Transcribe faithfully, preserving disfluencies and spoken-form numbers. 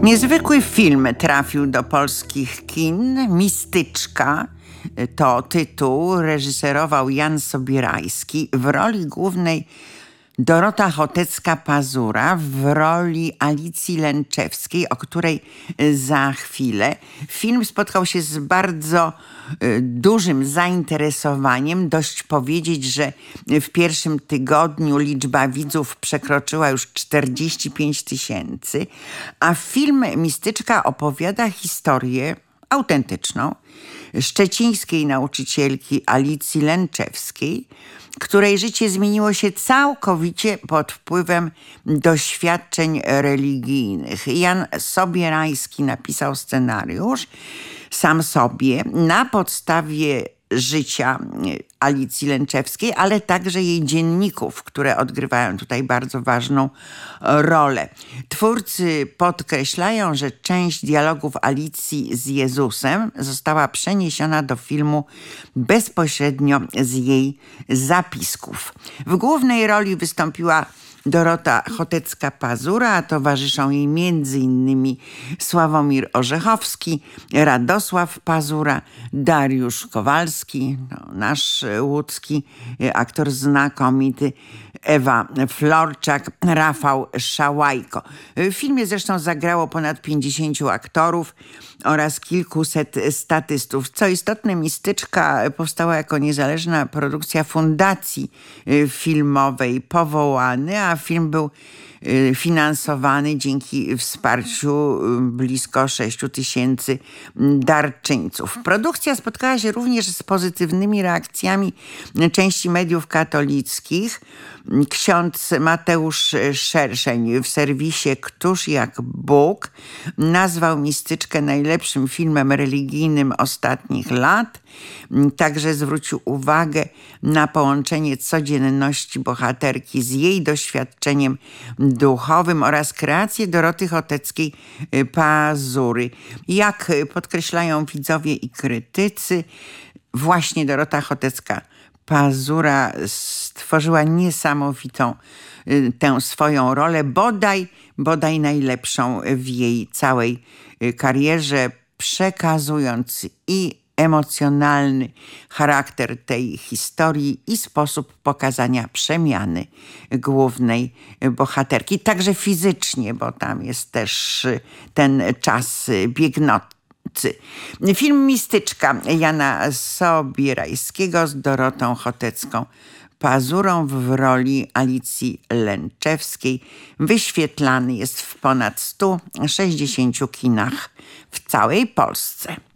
Niezwykły film trafił do polskich kin. Mistyczka to tytuł. Reżyserował Jan Sobierajski. W roli głównej Dorota Chotecka-Pazura, w roli Alicji Lęczewskiej, o której za chwilę. Film spotkał się z bardzo y, dużym zainteresowaniem. Dość powiedzieć, że w pierwszym tygodniu liczba widzów przekroczyła już czterdzieści pięć tysięcy, a film Mistyczka opowiada historię autentyczną szczecińskiej nauczycielki Alicji Lęczewskiej, której życie zmieniło się całkowicie pod wpływem doświadczeń religijnych. Jan Sobierajski napisał scenariusz sam sobie na podstawie życia Alicji Lęczewskiej, ale także jej dzienników, które odgrywają tutaj bardzo ważną rolę. Twórcy podkreślają, że część dialogów Alicji z Jezusem została przeniesiona do filmu bezpośrednio z jej zapisków. W głównej roli wystąpiła Dorota Chotecka-Pazura, a towarzyszą jej między innymi Sławomir Orzechowski, Radosław Pazura, Dariusz Kowalski, no, nasz łódzki aktor znakomity, Ewa Florczak, Rafał Szałajko. W filmie zresztą zagrało ponad pięćdziesięciu aktorów oraz kilkuset statystów. Co istotne, Mistyczka powstała jako niezależna produkcja Fundacji Filmowej Powołany, a film był finansowany dzięki wsparciu blisko sześciu tysięcy darczyńców. Produkcja spotkała się również z pozytywnymi reakcjami części mediów katolickich. Ksiądz Mateusz Szerszeń w serwisie Któż jak Bóg nazwał Mistyczkę najlepszym filmem religijnym ostatnich lat. Także zwrócił uwagę na połączenie codzienności bohaterki z jej doświadczeniem duchowym oraz kreację Doroty Choteckiej-Pazury. Jak podkreślają widzowie i krytycy, właśnie Dorota Chotecka-Pazura stworzyła niesamowitą y, tę swoją rolę, bodaj, bodaj najlepszą w jej całej y, karierze, przekazując i emocjonalny charakter tej historii i sposób pokazania przemiany głównej bohaterki. Także fizycznie, bo tam jest też ten czas biegnący. Film Mistyczka Jana Sobierajskiego z Dorotą Chotecką-Pazurą w roli Alicji Lęczewskiej wyświetlany jest w ponad stu sześćdziesięciu kinach w całej Polsce.